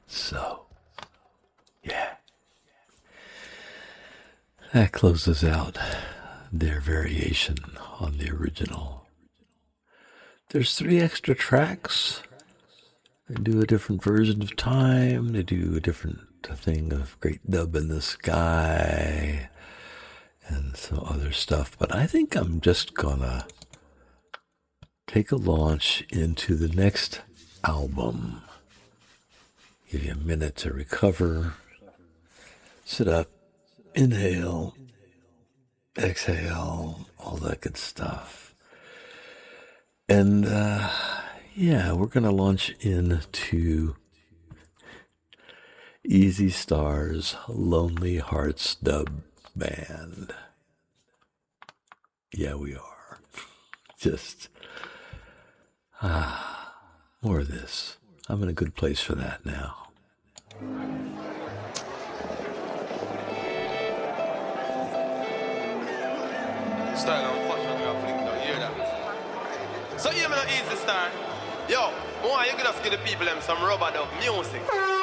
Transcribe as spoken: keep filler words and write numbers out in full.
So, yeah. That closes out their variation on the original. There's three extra tracks. They do a different version of Time. They do a different thing of Great Dub in the Sky and some other stuff. But I think I'm just gonna take a launch into the next album. Give you a minute to recover. Sit up. Inhale. Exhale. All that good stuff. And, uh, yeah, we're going to launch into Easy Star's Lonely Hearts Dub Band. Yeah, we are. Just, ah, more of this. I'm in a good place for that now. Style and fashion, you have flicked out, you hear that? So, you know, Easy Star. Yo, why you just give the people them some rubber dub music?